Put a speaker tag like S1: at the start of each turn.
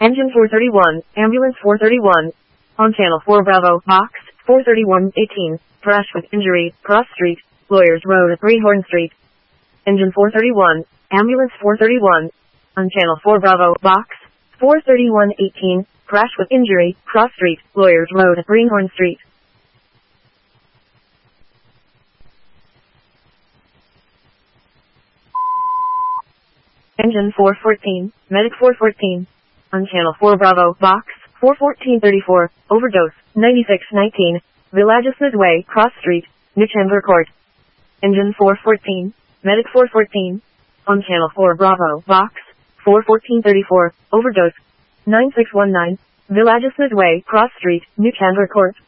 S1: Engine 431, Ambulance 431. On Channel 4 Bravo, Box 431-18. Crash with injury, Cross Street, Lawyers Road, Greenhorn Street. Engine 431, Ambulance 431. On Channel 4 Bravo, Box 431-18. Crash with injury, Cross Street, Lawyers Road, Greenhorn Street. Engine 414, Medic 414. On Channel 4 Bravo, Box 414-34. Overdose, 9619. Villages Midway, Cross Street, New Chamber Court. Engine 414, Medic 414. On Channel 4 Bravo, Box 414-34. Overdose, 9619. Villages Midway, Cross Street, New Chamber Court.